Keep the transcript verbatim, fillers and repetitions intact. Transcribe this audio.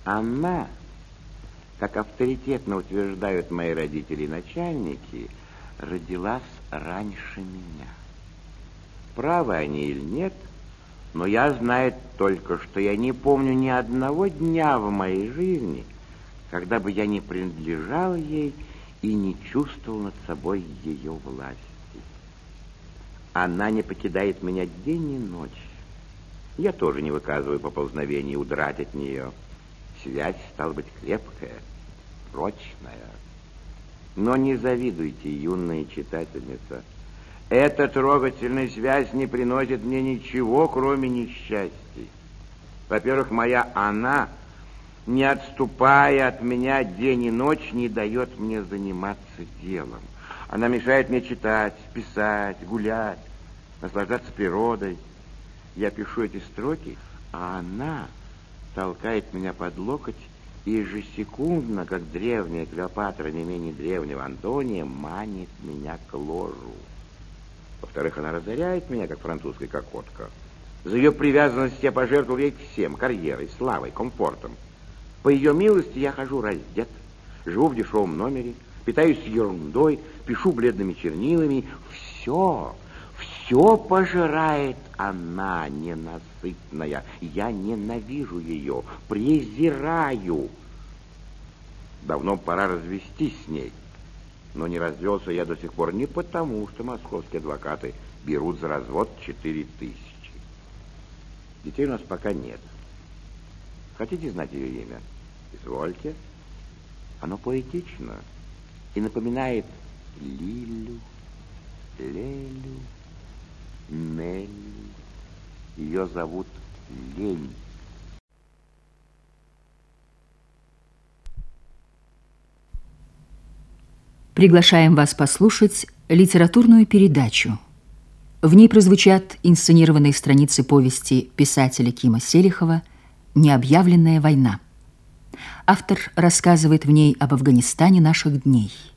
Она, как авторитетно утверждают мои родители и начальники, родилась раньше меня. Правы они или нет, но я знаю только, что я не помню ни одного дня в моей жизни, когда бы я не принадлежал ей и не чувствовал над собой ее власти. Она не покидает меня день и ночь. Я тоже не выказываю поползновений удрать от нее. Связь, стала быть, крепкая, прочная. Но не завидуйте, юная читательница. Эта трогательная связь не приносит мне ничего, кроме несчастий. Во-первых, моя она, не отступая от меня день и ночь, не дает мне заниматься делом. Она мешает мне читать, писать, гулять, наслаждаться природой. Я пишу эти строки, а она толкает меня под локоть и ежесекундно, как древняя Клеопатра, не менее древнего Антония, манит меня к ложу. Во-вторых, она разоряет меня, как французская кокотка. За ее привязанность я пожертвовал ей всем: карьерой, славой, комфортом. По ее милости я хожу раздет, живу в дешевом номере, питаюсь ерундой, пишу бледными чернилами. Все, все пожирает она, ненасытная. Я ненавижу ее, презираю. Давно пора развестись с ней. Но не развелся я до сих пор не потому, что московские адвокаты берут за развод четыре тысячи. Детей у нас пока нет. Хотите знать ее имя? Извольте. Оно поэтично и напоминает Лилю, Лелю, Нелли. Ее зовут Лень. Приглашаем вас послушать литературную передачу. В ней прозвучат инсценированные страницы повести писателя Кима Селихова «Необъявленная война». Автор рассказывает в ней об Афганистане наших дней.